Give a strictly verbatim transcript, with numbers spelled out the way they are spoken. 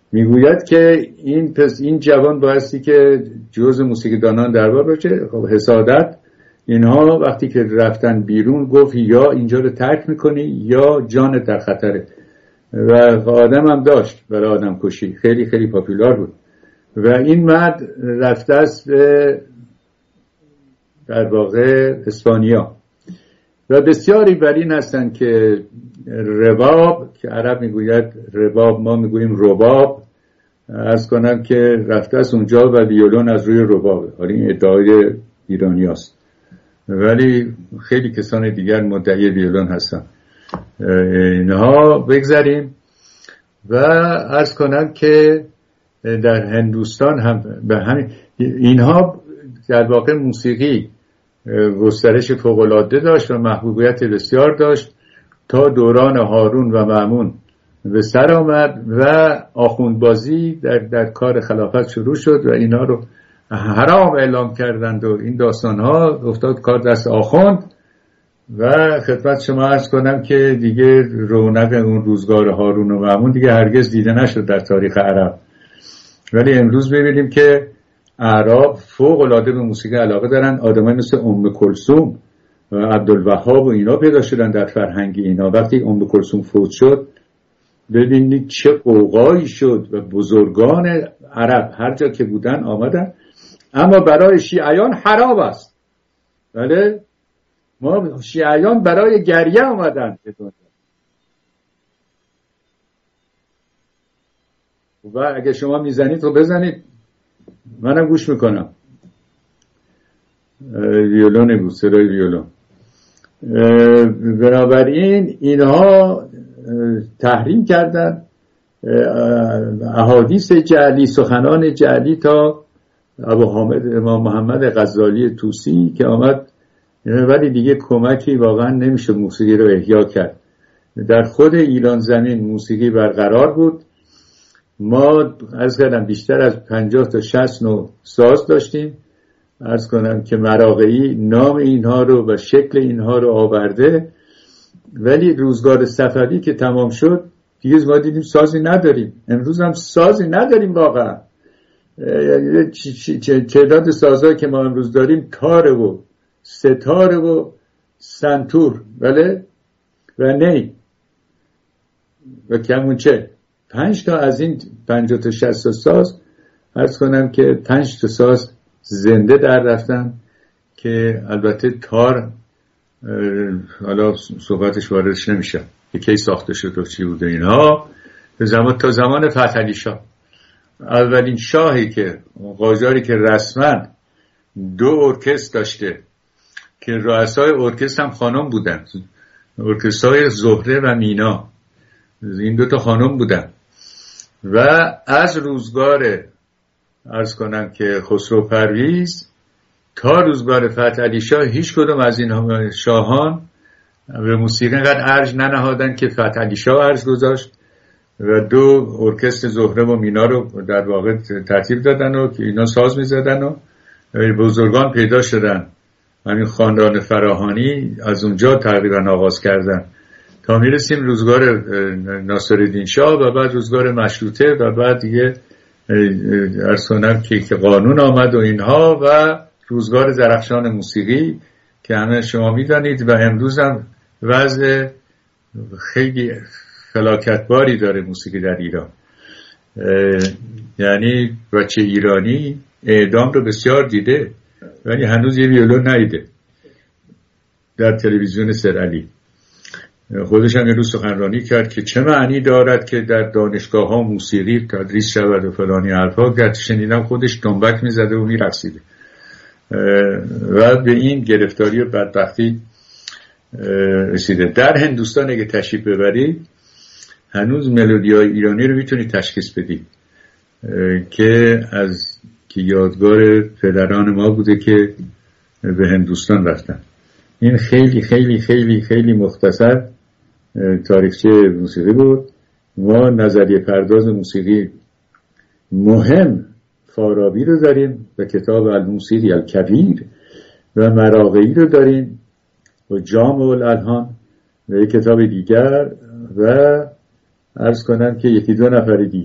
میگوید که این پس این جوان بایستی که جزء موسیقیدانان دربار باشه. خب حسادت اینها وقتی که رفتن بیرون گفت یا اینجا رو ترک میکنی یا جانت در خطره، و آدم هم داشت برای آدم کشی، خیلی خیلی پاپولار بود. و این مرد رفته است به در واقع اسپانیا و بسیاری بر این هستن که رباب، که عرب میگوید رباب، ما میگوییم رباب، عرض کنم که رفته است اونجا و ویولون از روی رباب. حالا این ادعای ایرانی هست، ولی خیلی کسان دیگر مدعی ویولون هستن. اینها بگذاریم و عرض کنم که در هندوستان هم به همین اینها در واقع موسیقی گسترش فوق‌العاده داشت و محبوبیت بسیار داشت تا دوران هارون و مأمون به سر آمد و آخوندبازی در, در کار خلافت شروع شد و اینها رو حرام اعلام کردند و این داستان ها افتاد کار دست آخوند. و خدمت شما عرض کنم که دیگه رونق اون روزگار هارون و مأمون دیگه هرگز دیده نشد در تاریخ عرب. ولی امروز ببینیم که اعراب فوق العاده به موسیقی علاقه دارن. آدمای مثل ام کلثوم و عبدالوهاب و اینا پیدا شدن در فرهنگ اینا. وقتی ام کلثوم فوت شد ببینید چه قوقایی شد و بزرگان عرب هر جا که بودن آمدن. اما برای شیعیان حرام است. بله ما شیعیان برای گریه آمدن. و اگه شما میزنید تو بزنید، منم گوش میکنم. ویولون بود، صدای ویولون. بنابراین اینها تحریم کردن احادیث جعلی، سخنان جعلی، تا ابو حامد امام محمد غزالی طوسی که آمد، ولی دیگه کمکی واقعا نمیشه موسیقی رو احیا کرد. در خود ایران زمین موسیقی برقرار بود. ما عرض کردم بیشتر از پنجاه تا شصت نوع ساز داشتیم. عرض کنم که مراغعی نام اینها رو و شکل اینها رو آورده، ولی روزگار صفوی که تمام شد دیگه ما دیدیم سازی نداریم. امروز هم سازی نداریم واقعا. تعداد سازهایی که ما امروز داریم تاره و ستاره و سنتور، بله، و نی و کمونچه. پنج تا از این پنجاه تا شصت ساز عرض کنم که پنج تا ساز زنده در رفتن که البته تار حالا صحبتش واردش نمیشه که کی ساخته شد و چی بوده اینها. به زمان تا زمان فتحعلی شاه، اولین شاهی که قاجاری که رسما دو ارکستر داشته که رؤسای ارکستر هم خانم بودن، ارکسترهای زهره و مینا، این دو تا خانم بودن. و از روزگار عرض کنم که خسرو پرویز تا روزگار فتحعلی شاه هیچ کدوم از این شاهان به موسیقی اینقدر ارج ننهادن که فتحعلی شاه ارج گذاشت و دو ارکستر زهره و مینا رو در واقع ترتیب دادن و که اینا ساز می‌زدن و بزرگان پیدا شدن. همین خاندان فراهانی از اونجا تقریبا آغاز کردن تا میرسیم روزگار ناصرالدین شاه و بعد روزگار مشروطه و بعد دیگه عرض کنم که قانون آمد و اینها و روزگار درخشان موسیقی که همه شما میدانید. و امروز هم وضع خیلی فلاکتباری داره موسیقی در ایران. یعنی بچه ایرانی اعدام رو بسیار دیده ولی هنوز یه ویولون ندیده در تلویزیون سرعلی. خودش هم یه روز سخنرانی کرد که چه معنی دارد که در دانشگاه ها موسیقی تدریس شود و فلانی حرفا. گرچه شنیدم خودش دنبک میزده و میرقصیده و به این گرفتاری و بدبختی رسیده. در هندوستان اگه تشریف ببرید هنوز ملودی‌های ایرانی رو میتونید تشخیص بدید که از که یادگار پدران ما بوده که به هندوستان رفتن. این خیلی خیلی خیلی خیلی مختصر تاریخچه موسیقی بود. ما نظریه پرداز موسیقی مهم فارابی رو داریم و کتاب الموسیقی الکبیر و مراغعی رو داریم و جامع الالحان و یک کتاب دیگر و عرض کنم که یکی دو نفر دیگر